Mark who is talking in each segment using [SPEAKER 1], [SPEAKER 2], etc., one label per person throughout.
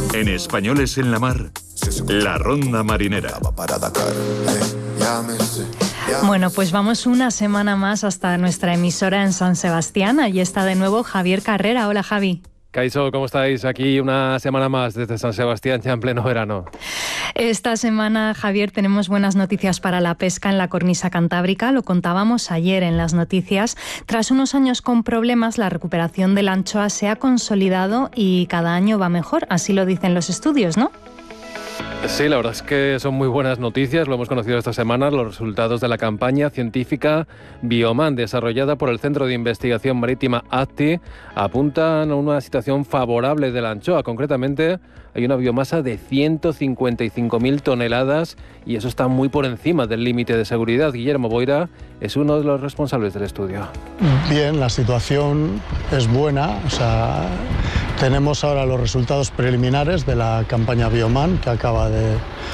[SPEAKER 1] En Españoles en la Mar, la ronda marinera.
[SPEAKER 2] Bueno, pues vamos una semana más hasta nuestra emisora en San Sebastián. Allí está de nuevo Javier Carrera. Hola, Javi.
[SPEAKER 3] Kaixo, ¿cómo estáis? Aquí una semana más desde San Sebastián, ya en pleno verano.
[SPEAKER 2] Esta semana, Javier, tenemos buenas noticias para la pesca en la cornisa cantábrica. Lo contábamos ayer en las noticias. Tras unos años con problemas, la recuperación de la anchoa se ha consolidado y cada año va mejor. Así lo dicen los estudios, ¿no?
[SPEAKER 3] Sí, la verdad es que son muy buenas noticias. Lo hemos conocido esta semana, los resultados de la campaña científica Bioman, desarrollada por el Centro de Investigación Marítima ACTI, apuntan a una situación favorable de la anchoa. Concretamente, hay una biomasa de 155.000 toneladas y eso está muy por encima del límite de seguridad. Guillermo Boira es uno de los responsables del estudio.
[SPEAKER 4] Bien, la situación es buena. Tenemos ahora los resultados preliminares de la campaña Bioman que acaba de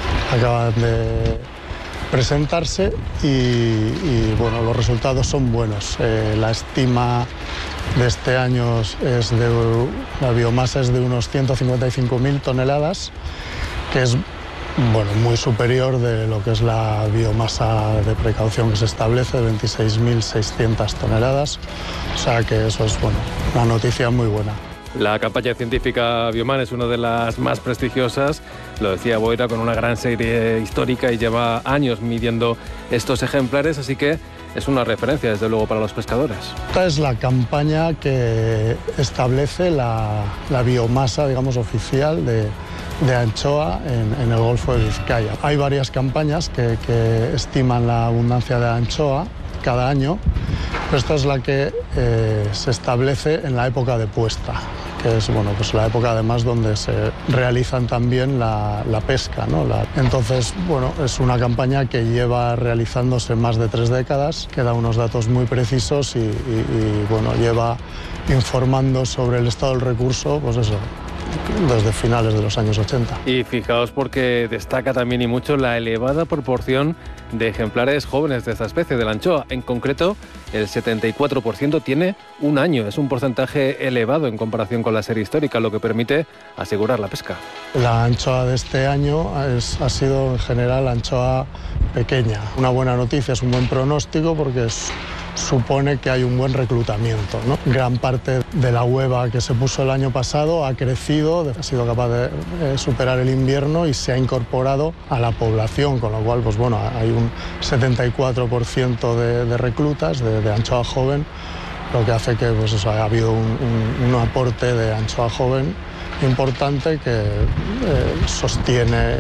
[SPEAKER 4] presentarse y bueno, los resultados son buenos. La estima de este año la biomasa es de unos 155.000 toneladas, que es muy superior de lo que es la biomasa de precaución que se establece, de 26.600 toneladas. O sea que eso es una noticia muy buena.
[SPEAKER 3] La campaña científica Bioman es una de las más prestigiosas, lo decía Boira, con una gran serie histórica y lleva años midiendo estos ejemplares, así que es una referencia, desde luego, para los pescadores.
[SPEAKER 4] Esta es la campaña que establece la biomasa, digamos, oficial de anchoa en el Golfo de Vizcaya. Hay varias campañas que estiman la abundancia de anchoa cada año, pero esta es la que se establece en la época de puesta, que es la época además donde se realizan también la pesca, ¿no? Entonces, es una campaña que lleva realizándose más de 3 décadas, que da unos datos muy precisos y lleva informando sobre el estado del recurso, desde finales de los años 80.
[SPEAKER 3] Y fijaos porque destaca también y mucho la elevada proporción de ejemplares jóvenes de esta especie, de la anchoa. En concreto, el 74% tiene un año. Es un porcentaje elevado en comparación con la serie histórica, lo que permite asegurar la pesca.
[SPEAKER 4] La anchoa de este año ha sido en general anchoa pequeña. Una buena noticia, es un buen pronóstico porque supone que hay un buen reclutamiento, ¿no? Gran parte de la hueva que se puso el año pasado ha crecido, ha sido capaz de superar el invierno y se ha incorporado a la población, con lo cual hay un 74% de reclutas de anchoa joven, lo que hace que ha habido un aporte de anchoa joven importante que sostiene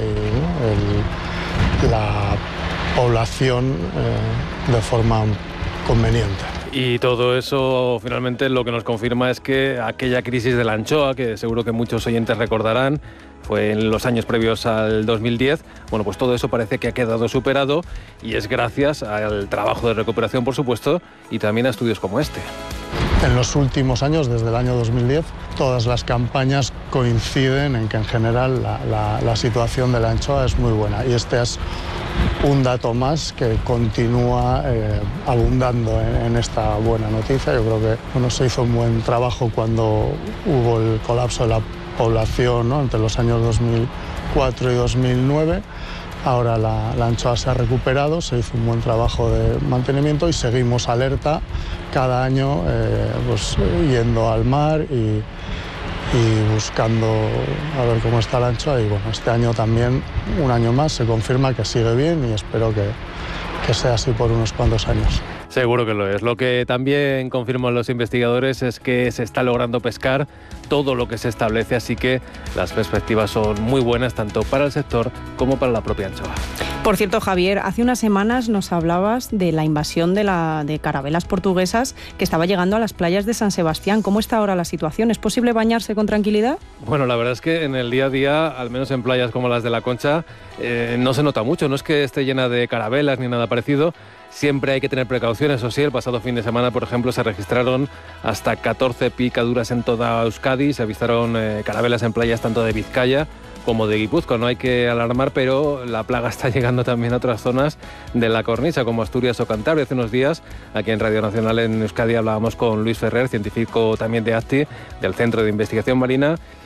[SPEAKER 4] la población de forma conveniente.
[SPEAKER 3] Y todo eso finalmente lo que nos confirma es que aquella crisis de la anchoa, que seguro que muchos oyentes recordarán, fue en los años previos al 2010, pues todo eso parece que ha quedado superado y es gracias al trabajo de recuperación, por supuesto, y también a estudios como este.
[SPEAKER 4] En los últimos años, desde el año 2010, todas las campañas coinciden en que en general la situación de la anchoa es muy buena y este es un dato más que continúa abundando en esta buena noticia. Yo creo que se hizo un buen trabajo cuando hubo el colapso de la población, ¿no? Entre los años 2004 y 2009. Ahora la anchoa se ha recuperado, se hizo un buen trabajo de mantenimiento y seguimos alerta cada año, yendo al mar y buscando a ver cómo está la anchoa. Y este año también, un año más, se confirma que sigue bien y espero que sea así por unos cuantos años.
[SPEAKER 3] Seguro que lo es. Lo que también confirman los investigadores es que se está logrando pescar todo lo que se establece, así que las perspectivas son muy buenas tanto para el sector como para la propia anchoa.
[SPEAKER 5] Por cierto, Javier, hace unas semanas nos hablabas de la invasión de carabelas portuguesas que estaba llegando a las playas de San Sebastián. ¿Cómo está ahora la situación? ¿Es posible bañarse con tranquilidad?
[SPEAKER 3] Bueno, la verdad es que en el día a día, al menos en playas como las de La Concha, no se nota mucho. No es que esté llena de carabelas ni nada parecido. Siempre hay que tener precauciones, eso sí. El pasado fin de semana, por ejemplo, se registraron hasta 14 picaduras en toda Euskadi. Se avistaron carabelas en playas tanto de Vizcaya como de Guipúzcoa. No hay que alarmar, pero la plaga está llegando también a otras zonas de la cornisa, como Asturias o Cantabria. Hace unos días, aquí en Radio Nacional en Euskadi, hablábamos con Luis Ferrer, científico también de ACTI, del Centro de Investigación Marina,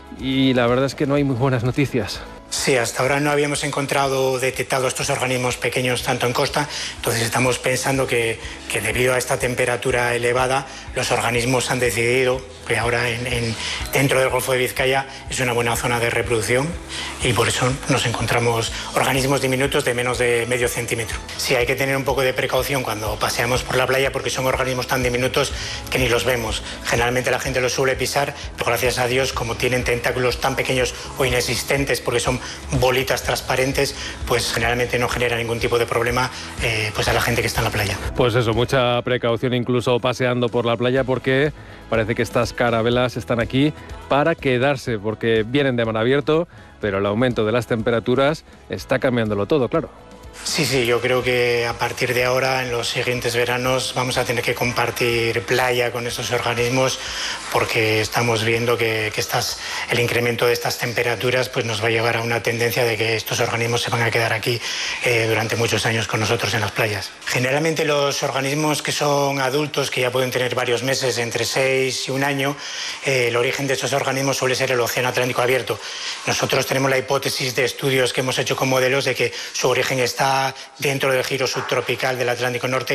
[SPEAKER 3] y la verdad es que no hay muy buenas noticias.
[SPEAKER 6] Sí, hasta ahora no habíamos detectado estos organismos pequeños tanto en costa, entonces estamos pensando que debido a esta temperatura elevada, los organismos han decidido que ahora dentro del Golfo de Vizcaya es una buena zona de reproducción y por eso nos encontramos organismos diminutos de menos de medio centímetro. Sí, hay que tener un poco de precaución cuando paseamos por la playa porque son organismos tan diminutos que ni los vemos. Generalmente la gente los suele pisar, pero gracias a Dios, como tienen tentáculos tan pequeños o inexistentes porque son bolitas transparentes, pues generalmente no genera ningún tipo de problema pues a la gente que está en la playa.
[SPEAKER 3] Pues eso, mucha precaución incluso paseando por la playa porque parece que estas carabelas están aquí para quedarse, porque vienen de mar abierto, pero el aumento de las temperaturas está cambiándolo todo, claro.
[SPEAKER 6] Sí, yo creo que a partir de ahora, en los siguientes veranos, vamos a tener que compartir playa con estos organismos porque estamos viendo que el incremento de estas temperaturas pues nos va a llevar a una tendencia de que estos organismos se van a quedar aquí durante muchos años con nosotros en las playas. Generalmente los organismos que son adultos, que ya pueden tener varios meses, entre 6 y 1 año, el origen de estos organismos suele ser el Océano Atlántico abierto. Nosotros tenemos la hipótesis de estudios que hemos hecho con modelos de que su origen está dentro del giro subtropical del Atlántico Norte